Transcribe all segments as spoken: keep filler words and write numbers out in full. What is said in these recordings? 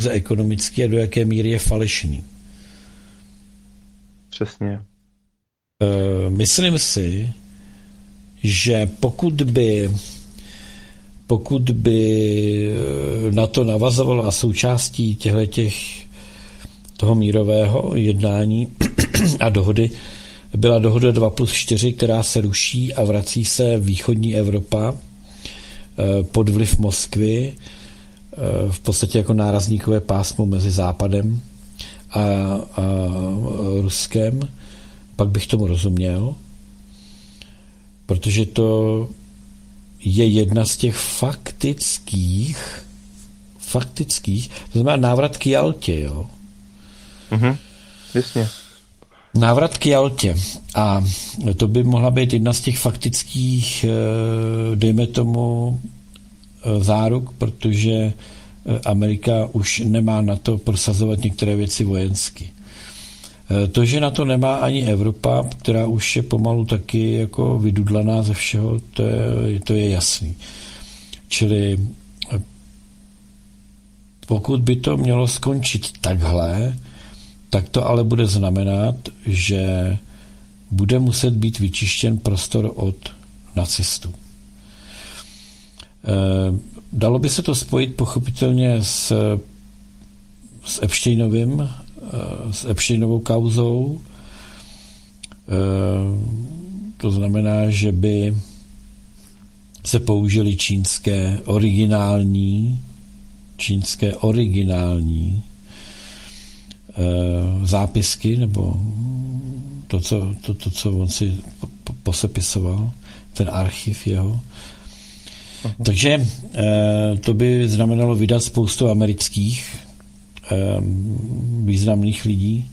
ekonomický a do jaké míry je falešný. Přesně. Myslím si, že pokud by pokud by na to navazovalo a součástí těchto toho mírového jednání a dohody byla dohoda dva plus čtyři, která se ruší a vrací se východní Evropa pod vliv Moskvy, v podstatě jako nárazníkové pásmo mezi Západem a, a Ruskem, pak bych tomu rozuměl, protože to je jedna z těch faktických, faktických, to znamená návrat k Jaltě, jo. Mhm, jasně. Návrat k Jaltě. A to by mohla být jedna z těch faktických, dejme tomu, záruk, protože Amerika už nemá na to prosazovat některé věci vojensky. To, že na to nemá ani Evropa, která už je pomalu taky jako vydudlaná ze všeho, to je, to je jasný. Čili pokud by to mělo skončit takhle, tak to ale bude znamenat, že bude muset být vyčištěn prostor od nacistů. Dalo by se to spojit pochopitelně s, s Epsteinovým, s Epsteinovou kauzou. To znamená, že by se použili čínské originální, čínské originální zápisky, nebo to, co, to, to, co on si posepisoval, ten archiv jeho. Uh-huh. Takže to by znamenalo vydat spoustu amerických významných lidí.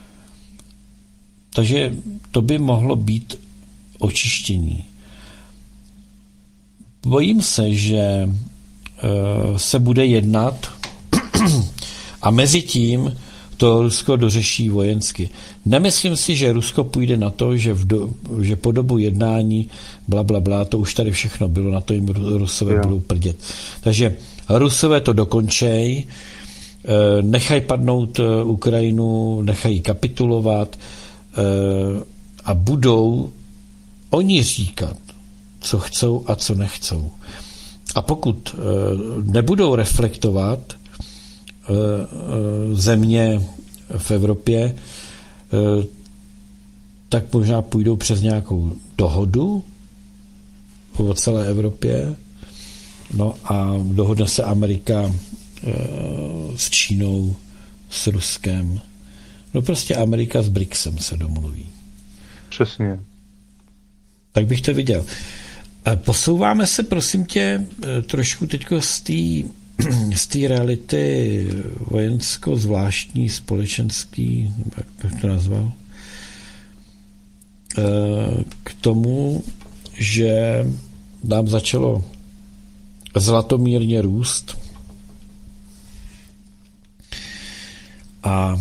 Takže to by mohlo být očištění. Bojím se, že se bude jednat a mezi tím to Rusko dořeší vojensky. Nemyslím si, že Rusko půjde na to, že, v do, že po dobu jednání bla, bla, bla, to už tady všechno bylo, na to jim Rusové budou prdět. Takže Rusové to dokončej, nechají padnout Ukrajinu, nechají kapitulovat a budou oni říkat, co chcou a co nechcou. A pokud nebudou reflektovat země v Evropě, tak možná půjdou přes nějakou dohodu po celé Evropě, no a dohodne se Amerika s Čínou, s Ruskem. No prostě Amerika s BRICSem se domluví. Přesně. Tak bych to viděl. Posouváme se, prosím tě, trošku teďko z té z té reality vojensko-zvláštní, společenský, jak bych to nazval, k tomu, že nám začalo zlatomírně růst a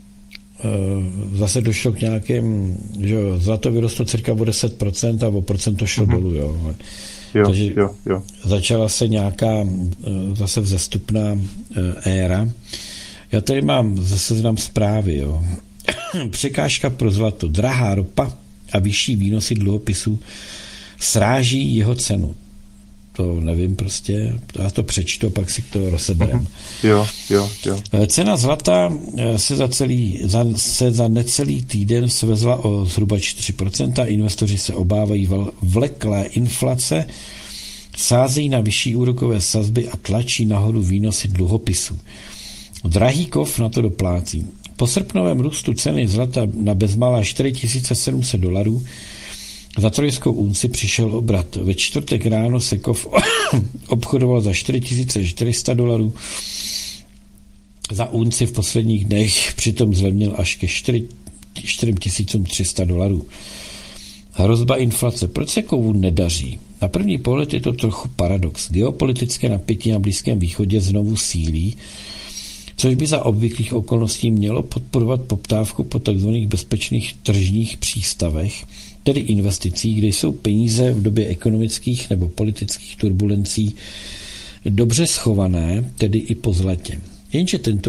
zase došlo k nějakým, že zlato vyrostlo cirka o deset procent a o procent to šlo mm-hmm. dolů, jo. Jo, Takže jo, jo. začala se nějaká zase vzestupná éra. Já tady mám zase znám zprávy. Jo. Překážka pro zlato. Drahá ropa a vyšší výnosy dluhopisů sráží jeho cenu. To nevím prostě. Já to přečtu, pak si to rozeberem. Jo, jo, jo. Cena zlata se za, celý, za, se za necelý týden svezla o zhruba čtyři procenta. Investoři se obávají vleklé inflace, sázejí na vyšší úrokové sazby a tlačí nahoru výnosy dluhopisů. Drahý kov na to doplácí. Po srpnovém růstu ceny zlata na bezmála čtyři tisíce sedm set dolarů za trojskou unci přišel obrat. Ve čtvrtek ráno se kov obchodoval za čtyři tisíce čtyři sta dolarů. Za unci v posledních dnech přitom zlevnil až ke čtyři tisíce tři sta dolarů. Hrozba inflace. Proč se kovu nedaří? Na první pohled je to trochu paradox. Geopolitické napětí na Blízkém východě znovu sílí, což by za obvyklých okolností mělo podporovat poptávku po tzv. Bezpečných tržních přístavech, tedy investicích, kde jsou peníze v době ekonomických nebo politických turbulencí dobře schované, tedy i po zlatě. Jenže tento